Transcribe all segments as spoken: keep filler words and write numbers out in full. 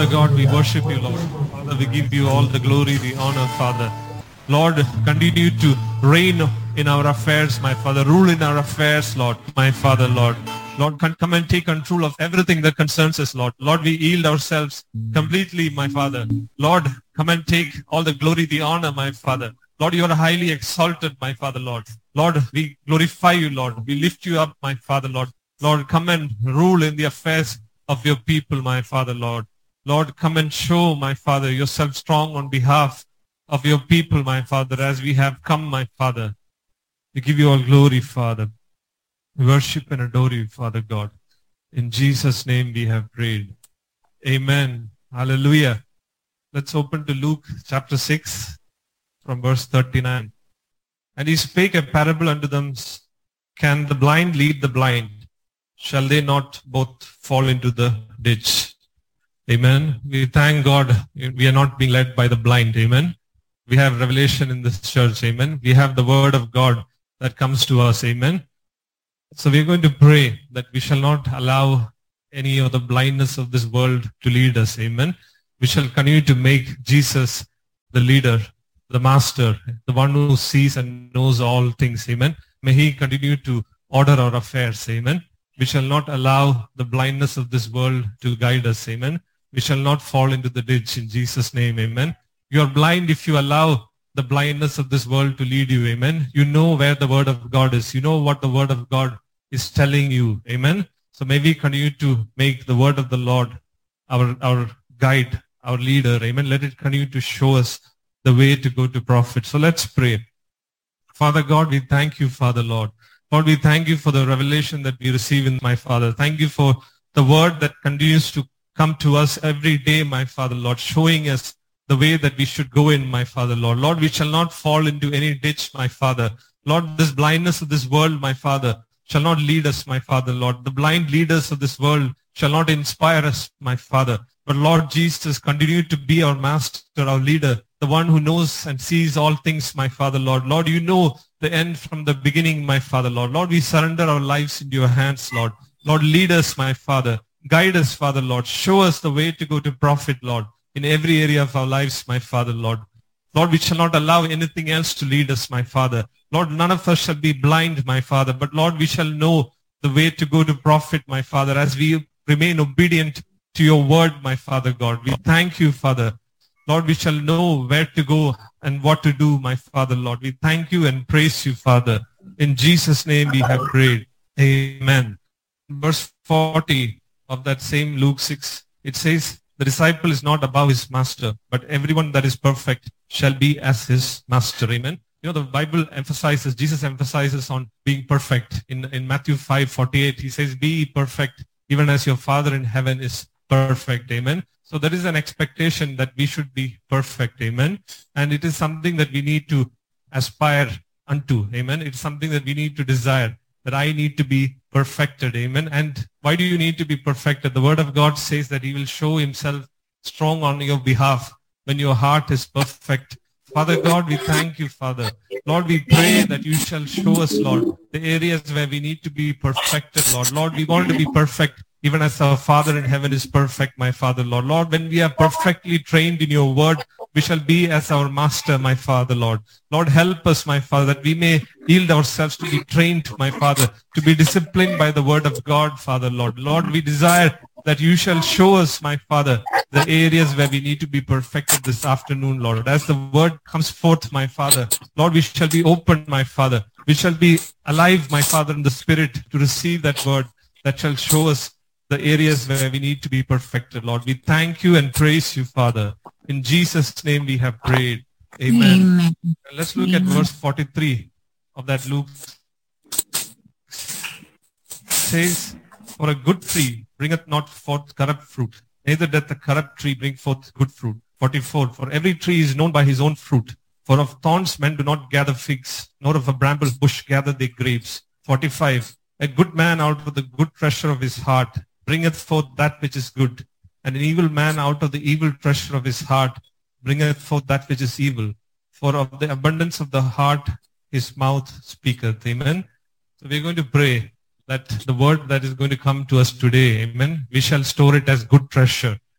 God, we worship you, Lord. Father, we give you all the glory, the honor, Father. Lord, continue to reign in our affairs, my Father. Rule in our affairs, Lord, my Father, Lord. Lord, come and take control of everything that concerns us, Lord. Lord, we yield ourselves completely, my Father. Lord, come and take all the glory, the honor, my Father. Lord, you are highly exalted, my Father, Lord. Lord, we glorify you, Lord. We lift you up, my Father, Lord. Lord, come and rule in the affairs of your people, my Father, Lord. Lord, come and show, my Father, yourself strong on behalf of your people, my Father, as we have come, my Father. We give you all glory, Father. We worship and adore you, Father God. In Jesus' name we have prayed. Amen. Hallelujah. Let's open to Luke chapter six from verse thirty-nine. And he spake a parable unto them, can the blind lead the blind? Shall they not both fall into the ditch? Amen. We thank God we are not being led by the blind. Amen. We have revelation in this church. Amen. We have the word of God that comes to us. Amen. So we are going to pray that we shall not allow any of the blindness of this world to lead us. Amen. We shall continue to make Jesus the leader, the master, the one who sees and knows all things. Amen. May he continue to order our affairs. Amen. We shall not allow the blindness of this world to guide us. Amen. We shall not fall into the ditch in Jesus' name. Amen. You are blind if you allow the blindness of this world to lead you. Amen. You know where the word of God is. You know what the word of God is telling you. Amen. So may we continue to make the word of the Lord our, our guide, our leader. Amen. Let it continue to show us the way to go to profit. So let's pray. Father God, we thank you, Father Lord. Lord, we thank you for the revelation that we receive in my Father. Thank you for the word that continues to come to us every day, my Father Lord, showing us the way that we should go in, my Father Lord. Lord, we shall not fall into any ditch, my Father. Lord, this blindness of this world, my Father, shall not lead us, my Father Lord. The blind leaders of this world shall not inspire us, my Father. But Lord Jesus, continue to be our master, our leader, the one who knows and sees all things, my Father Lord. Lord, you know the end from the beginning, my Father Lord. Lord, we surrender our lives into your hands, Lord. Lord, lead us, my Father. Guide us, Father Lord. Show us the way to go to profit, Lord, in every area of our lives, my Father Lord. Lord, we shall not allow anything else to lead us, my Father. Lord, none of us shall be blind, my Father, but Lord, we shall know the way to go to profit, my Father, as we remain obedient to your word, my Father God. We thank you, Father. Lord, we shall know where to go and what to do, my Father, Lord. We thank you and praise you, Father. In Jesus' name we have prayed. Amen. Verse forty of that same Luke six, it says, the disciple is not above his master, but everyone that is perfect shall be as his master. Amen. You know, the Bible emphasizes, Jesus emphasizes on being perfect. In, in Matthew five forty-eight, he says, be perfect, even as your Father in heaven is perfect. Amen. So there is an expectation that we should be perfect. Amen. And it is something that we need to aspire unto. Amen. It's something that we need to desire, that I need to be perfected. Amen. And why do you need to be perfected? The word of God says that he will show himself strong on your behalf when your heart is perfect. Father God, we thank you, Father. Lord, we pray that you shall show us, Lord, the areas where we need to be perfected, Lord. Lord, we want to be perfect even as our Father in heaven is perfect, my Father, Lord. Lord, when we are perfectly trained in your word, we shall be as our master, my Father, Lord. Lord, help us, my Father, that we may yield ourselves to be trained, my Father, to be disciplined by the word of God, Father, Lord. Lord, we desire that you shall show us, my Father, the areas where we need to be perfected this afternoon, Lord. As the word comes forth, my Father, Lord, we shall be open, my Father. We shall be alive, my Father, in the Spirit to receive that word that shall show us the areas where we need to be perfected, Lord. We thank you and praise you, Father. In Jesus' name we have prayed. Amen. Amen. Let's look Amen. At verse forty-three of that Luke. It says, for a good tree bringeth not forth corrupt fruit, neither doth a corrupt tree bring forth good fruit. forty-four, for every tree is known by his own fruit. For of thorns men do not gather figs, nor of a bramble bush gather they grapes. forty-five, a good man out of the good treasure of his heart bringeth forth that which is good, and an evil man out of the evil treasure of his heart bringeth forth that which is evil. For of the abundance of the heart his mouth speaketh. Amen. So we're going to pray that the word that is going to come to us today, amen, we shall store it as good treasure.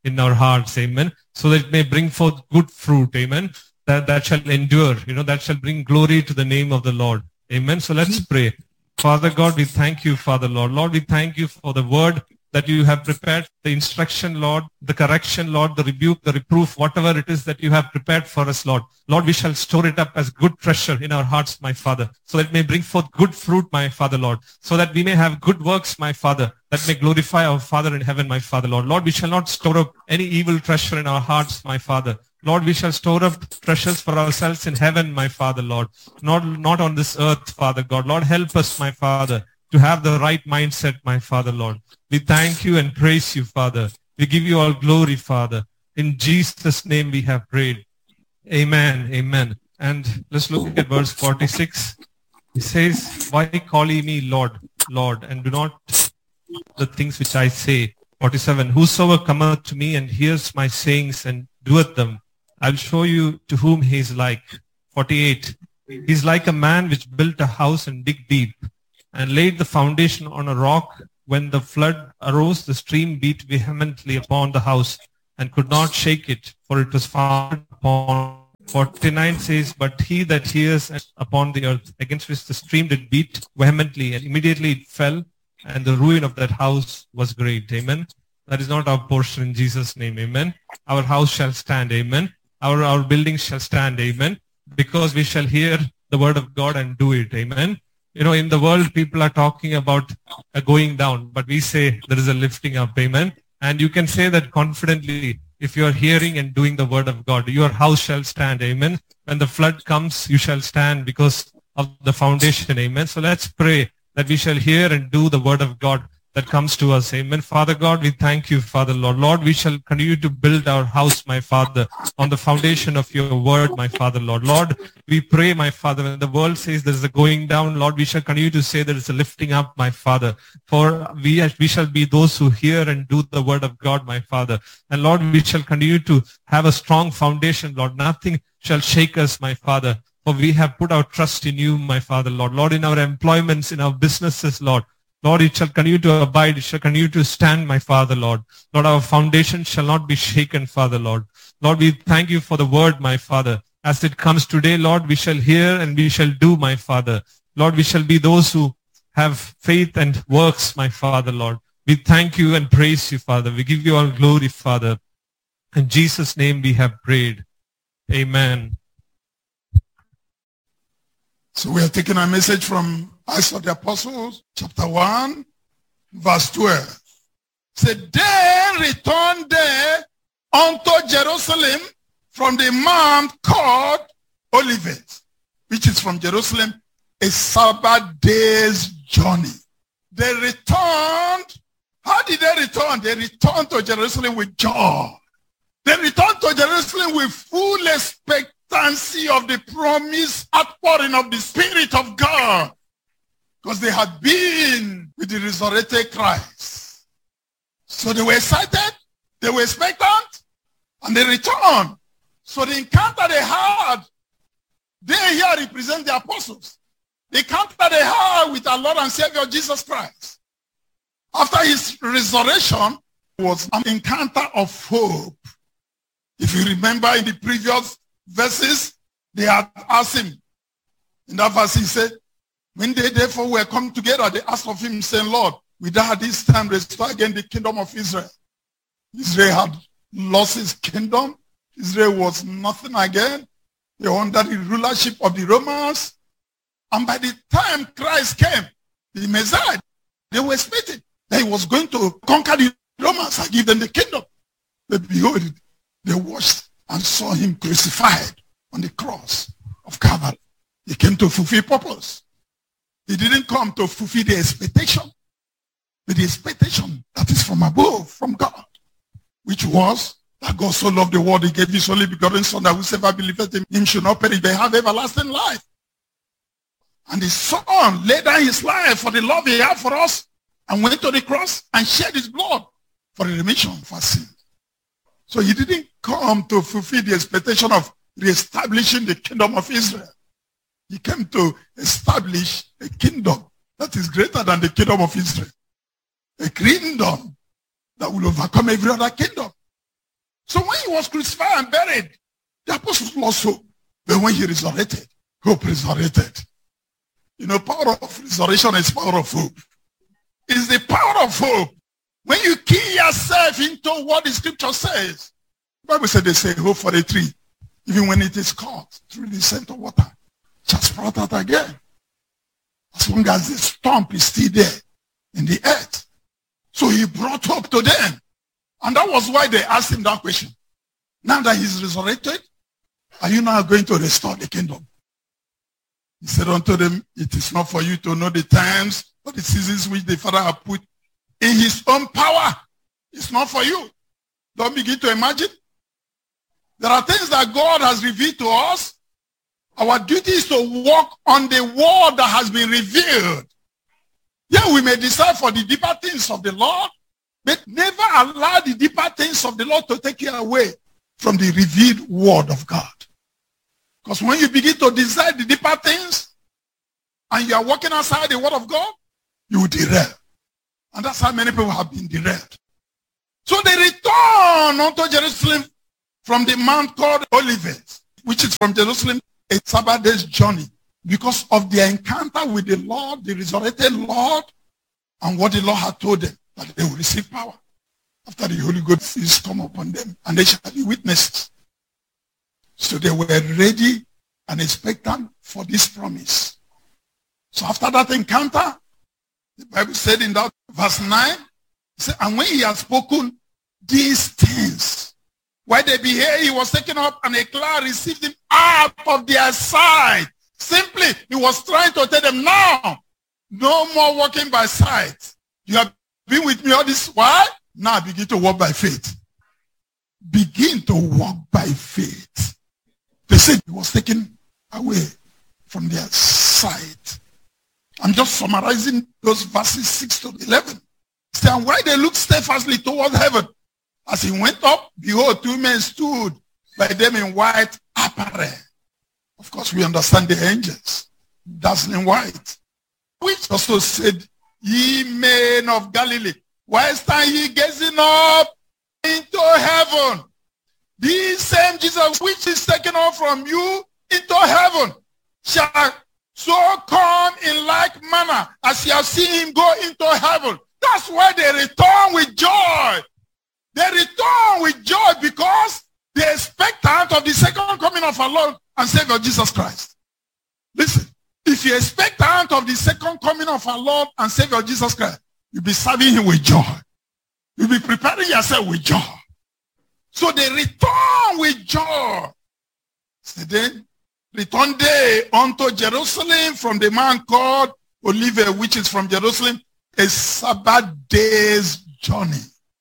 in our hearts, amen, so that it may bring forth good fruit, amen, that, that shall endure, you know, that shall bring glory to the name of the Lord, amen. So let's pray. Father God, we thank you, Father Lord. Lord, we thank you for the word that you have prepared, the instruction, Lord, the correction, Lord, the rebuke, the reproof, whatever it is that you have prepared for us, Lord. Lord, we shall store it up as good treasure in our hearts, my Father, so that it may bring forth good fruit, my Father, Lord, so that we may have good works, my Father, that may glorify our Father in heaven, my Father, Lord. Lord, we shall not store up any evil treasure in our hearts, my Father. Lord, we shall store up treasures for ourselves in heaven, my Father, Lord, not, not on this earth, Father God. Lord, help us, my Father, to have the right mindset, my Father, Lord. We thank you and praise you, Father. We give you all glory, Father. In Jesus' name we have prayed. Amen, amen. And let's look at verse forty-six. He says, why call ye me Lord, Lord, and do not the things which I say? forty-seven, whosoever cometh to me and hears my sayings and doeth them, I'll show you to whom he is like. forty-eight, he is like a man which built a house and dig deep, and laid the foundation on a rock. When the flood arose, the stream beat vehemently upon the house, and could not shake it, for it was founded upon. forty-nine says, but he that hears upon the earth, against which the stream did beat vehemently, and immediately it fell, and the ruin of that house was great. Amen. That is not our portion in Jesus' name. Amen. Our house shall stand. Amen. Our, our buildings shall stand. Amen. Because we shall hear the word of God and do it. Amen. You know, in the world, people are talking about a going down, but we say there is a lifting up. Amen. And you can say that confidently if you are hearing and doing the word of God. Your house shall stand. Amen. When the flood comes, you shall stand because of the foundation. Amen. So let's pray that we shall hear and do the word of God that comes to us. Amen. Father God, we thank you, Father Lord. Lord, we shall continue to build our house, my Father, on the foundation of your word, my Father Lord. Lord, we pray, my Father, when the world says there is a going down, Lord, we shall continue to say there is a lifting up, my Father. For we, we shall be those who hear and do the word of God, my Father. And Lord, we shall continue to have a strong foundation, Lord. Nothing shall shake us, my Father. For we have put our trust in you, my Father, Lord. Lord, in our employments, in our businesses, Lord. Lord, it shall continue to abide. It shall continue to stand, my Father, Lord. Lord, our foundation shall not be shaken, Father, Lord. Lord, we thank you for the word, my Father. As it comes today, Lord, we shall hear and we shall do, my Father. Lord, we shall be those who have faith and works, my Father, Lord. We thank you and praise you, Father. We give you all glory, Father. In Jesus' name we have prayed. Amen. So we are taking a message from Acts of the Apostles, chapter one, verse twelve. It said, they returned there unto Jerusalem from the mount called Olivet, which is from Jerusalem, a Sabbath day's journey. They returned. How did they return? They returned to Jerusalem with joy. They returned to Jerusalem with full expectation of the promised outpouring of the Spirit of God, because they had been with the resurrected Christ. So they were excited, they were expectant, and they returned. So the encounter they had, they here represent the apostles. The encounter they had with our Lord and Savior Jesus Christ after his resurrection was an encounter of hope. If you remember in the previous verses, they had asked him. In that verse, he said, when they therefore were come together, they asked of him, saying, Lord, without this time restore again the kingdom of Israel. Israel had lost his kingdom. Israel was nothing again. They were under the rulership of the Romans. And by the time Christ came, the Messiah, they were expecting that he was going to conquer the Romans and give them the kingdom. But behold, they watched and saw him crucified on the cross of Calvary. He came to fulfill purpose. He didn't come to fulfill the expectation, but the expectation that is from above, from God, which was that God so loved the world, he gave his only begotten Son, that whosoever believeth in him should not perish, but have everlasting life. And the Son laid down his life for the love he had for us, and went to the cross and shed his blood for the remission of our sins. So he didn't come to fulfill the expectation of reestablishing the kingdom of Israel. He came to establish a kingdom that is greater than the kingdom of Israel. A kingdom that will overcome every other kingdom. So when he was crucified and buried, the apostles lost hope. But when he resurrected, hope resurrected. You know, power of resurrection is power of hope. It's the power of hope. When you key yourself into what the scripture says, the Bible said they say hope for a tree, even when it is caught through the scent of water, just sprout out again. As long as the stump is still there in the earth. So he brought hope to them. And that was why they asked him that question. Now that he's resurrected, are you now going to restore the kingdom? He said unto them, it is not for you to know the times or the seasons which the Father has put in his own power. It's not for you. Don't begin to imagine. There are things that God has revealed to us. Our duty is to walk on the word that has been revealed. Yeah, we may decide for the deeper things of the Lord, but never allow the deeper things of the Lord to take you away from the revealed word of God. Because when you begin to desire the deeper things and you are walking outside the word of God, you will derail. And that's how many people have been derailed. So they return unto Jerusalem from the mount called Olivet, which is from Jerusalem a Sabbath day's journey, because of their encounter with the Lord, the resurrected Lord, and what the Lord had told them, that they will receive power after the Holy Ghost is come upon them, and they shall be witnesses. So they were ready and expectant for this promise. So after that encounter, the Bible said in that verse nine, it said, and when he had spoken these things, while they be here, he was taken up, and a cloud received him out of their sight. Simply, he was trying to tell them, now, no more walking by sight. You have been with me all this while. Now begin to walk by faith. Begin to walk by faith. They said he was taken away from their sight. I'm just summarizing those verses six to eleven. And while they looked steadfastly toward heaven, as he went up, behold, two men stood by them in white apparel. Of course, we understand the angels, dazzling white, which also said, ye men of Galilee, why stand ye gazing up into heaven? This same Jesus which is taken up from you into heaven shall so come in like manner as you have seen him go into heaven. That's why they return with joy. They return with joy because they expectant of the second coming of our Lord and Savior Jesus Christ. Listen, if you expectant of the second coming of our Lord and Savior Jesus Christ, you'll be serving him with joy. You'll be preparing yourself with joy. So they return with joy. So then, return they unto Jerusalem from the mount called Olivet, which is from Jerusalem, a Sabbath day's journey.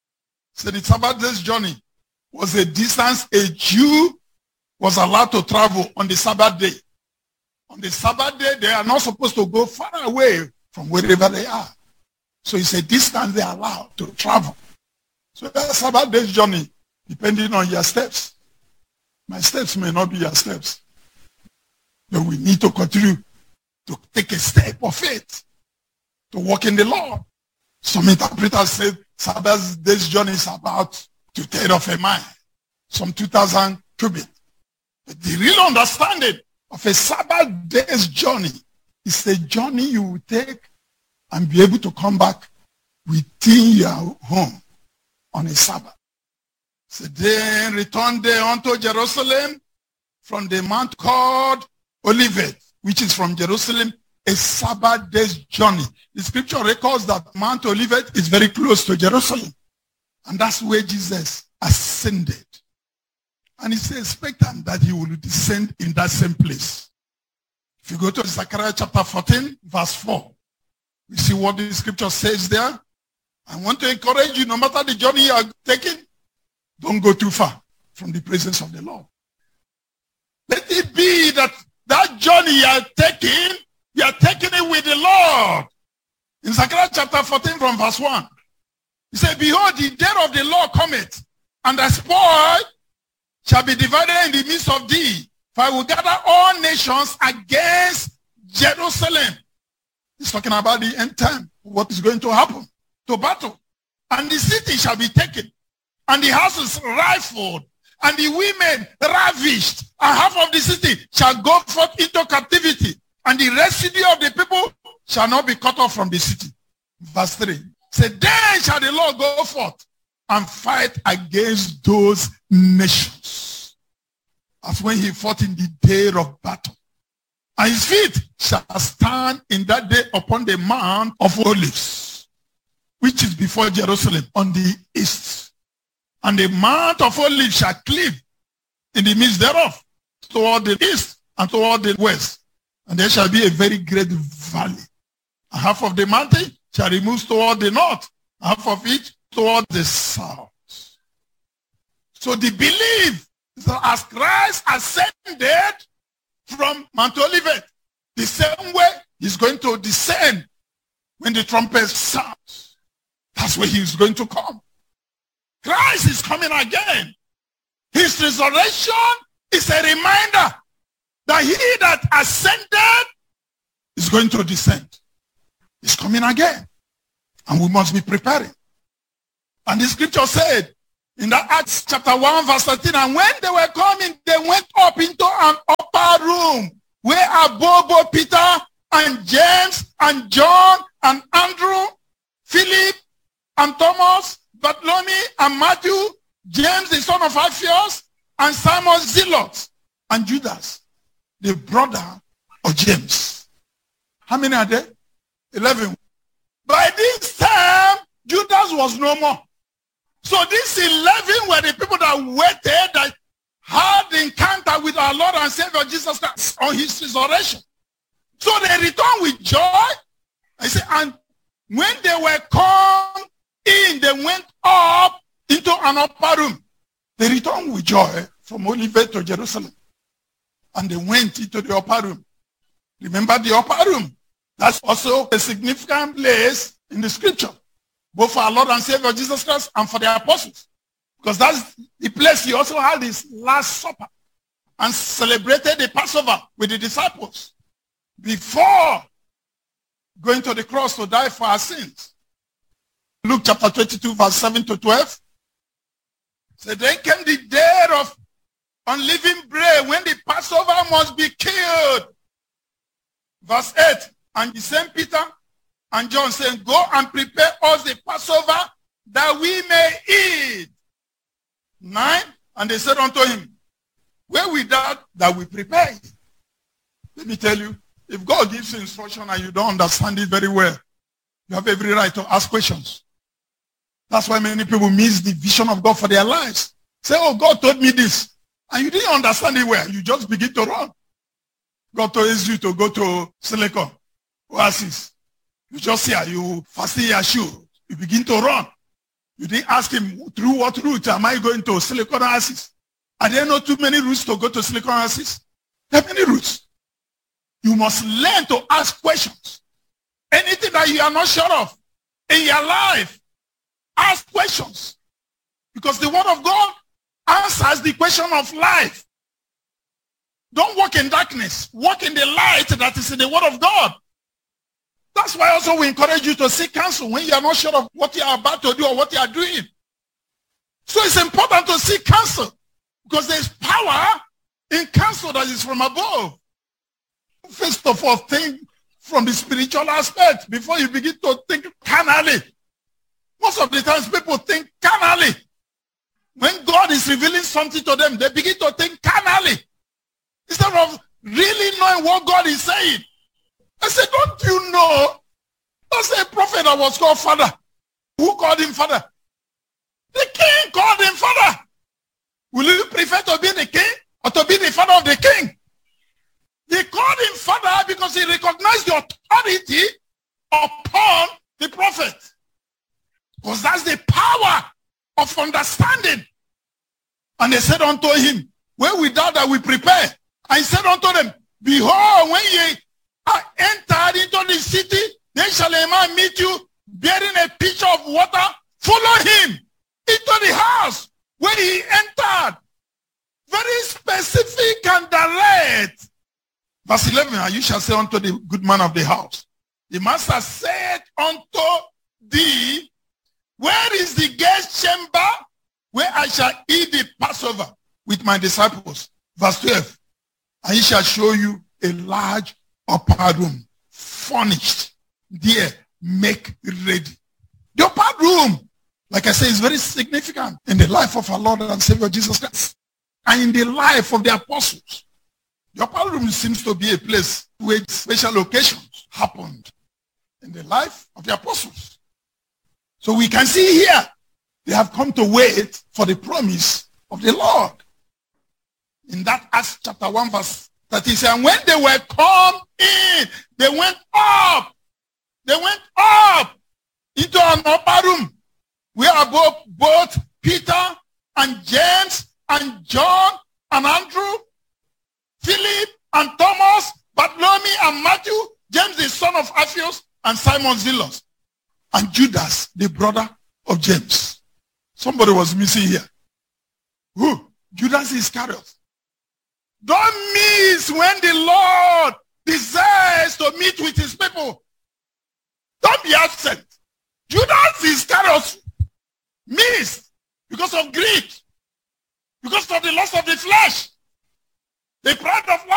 So the Sabbath day's journey was a distance a Jew was allowed to travel on the Sabbath day. On the Sabbath day, they are not supposed to go far away from wherever they are. So it's a distance they are allowed to travel. So that's Sabbath day's journey, depending on your steps. My steps may not be your steps. But we need to continue to take a step of faith, to walk in the Lord. Some interpreters said Sabbath day's journey is about two-thirds of a mile, some two thousand cubits. But the real understanding of a Sabbath day's journey is a journey you will take and be able to come back within your home on a Sabbath. So then returned they unto Jerusalem from the mount called Olivet, which is from Jerusalem, a Sabbath day's journey. The scripture records that Mount Olivet is very close to Jerusalem. And that's where Jesus ascended. And it's expectant that he will descend in that same place. If you go to Zechariah chapter fourteen, verse four, you see what the scripture says there. I want to encourage you, no matter the journey you are taking, don't go too far from the presence of the Lord. Let it be that that journey you are taking, you are taking it with the Lord. In Zechariah chapter fourteen from verse one, he said, behold, the day of the Lord cometh, and the spoil shall be divided in the midst of thee. For I will gather all nations against Jerusalem. He's talking about the end time, what is going to happen, to battle. And the city shall be taken, and the houses rifled, and the women ravished, and half of the city shall go forth into captivity, and the residue of the people shall not be cut off from the city. Verse three. Say, then shall the Lord go forth and fight against those nations, as when he fought in the day of battle. And his feet shall stand in that day upon the Mount of Olives, which is before Jerusalem on the east. And the Mount of Olives shall cleave in the midst thereof, toward the east and toward the west. And there shall be a very great valley. And half of the mountain shall remove toward the north, half of it toward the south. So the belief is that as Christ ascended from Mount Olivet, the same way he's going to descend when the trumpet sounds. That's where he's going to come. Christ is coming again. His resurrection is a reminder that he that ascended is going to descend. He's coming again. And we must be preparing. And the scripture said in that Acts chapter one verse thirteen, and when they were coming, they went up into an upper room where above Peter and James and John and Andrew, Philip and Thomas, Bartholomew and Matthew, James the son of Alphaeus, and Simon Zealot, and Judas, the brother of James. How many are there? Eleven. By this time, Judas was no more. So these eleven were the people that waited, that had the encounter with our Lord and Savior Jesus Christ on his resurrection. So they returned with joy. I say, and when they were come in, they went up into an upper room. They returned with joy from Olivet to Jerusalem. And they went into the upper room. Remember the upper room? That's also a significant place in the scripture, both for our Lord and Savior Jesus Christ and for the apostles. Because that's the place he also had his last supper and celebrated the Passover with the disciples before going to the cross to die for our sins. Luke chapter twenty-two, verse seven to twelve. So then came the day of unleavened bread, when the Passover must be killed. Verse eight. And he sent Peter and John, saying, go and prepare us the Passover that we may eat. Nine. And they said unto him, where we that that we prepare? Let me tell you, if God gives you instruction and you don't understand it very well, you have every right to ask questions. That's why many people miss the vision of God for their lives. Say, oh, God told me this. And you didn't understand it well. You just begin to run. God told you to go to Silicon Oasis. You just see, you fasten your shoe. You begin to run. You didn't ask him, through what route am I going to Silicon Oasis? Are there not too many routes to go to Silicon Oasis? There are many routes. You must learn to ask questions. Anything that you are not sure of in your life, ask questions. Because the word of God answers the question of life. Don't walk in darkness. Walk in the light that is in the word of God. That's why also we encourage you to seek counsel when you are not sure of what you are about to do or what you are doing. So it's important to seek counsel because there's power in counsel that is from above. First of all, think from the spiritual aspect before you begin to think carnally. Most of the times people think carnally. When God is revealing something to them, they begin to think carnally instead of really knowing what God is saying. I said, don't you know? That's a prophet that was called father. Who called him father? The king called him father. Will you prefer to be the king or to be the father of the king? He called him father because he recognized the authority upon the prophet. Because that's the power of understanding. And they said unto him, where we doubt that we prepare. And he said unto them, behold, when ye are entered into the city, then shall a man meet you bearing a pitcher of water. Follow him into the house where he entered. Very specific and direct. Verse eleven, and you shall say unto the good man of the house, the master said unto thee, where is the guest chamber where I shall eat the Passover with my disciples. Verse twelve. And he shall show you a large upper room, furnished. There, make ready. The upper room, like I say, is very significant in the life of our Lord and Savior Jesus Christ. And in the life of the apostles. The upper room seems to be a place where special occasions happened in the life of the apostles. So we can see here, they have come to wait for the promise of the Lord. In that Acts chapter one verse thirty, and when they were come in, they went up. They went up into an upper room where both, both Peter and James and John and Andrew, Philip and Thomas, Bartholomew and Matthew, James the son of Alphaeus, and Simon Zealot, and Judas, the brother of James. Somebody was missing here. Who? Judas Iscariot. Don't miss when the Lord desires to meet with his people. Don't be absent. Judas Iscariot missed because of greed, because of the lust of the flesh, the pride of life.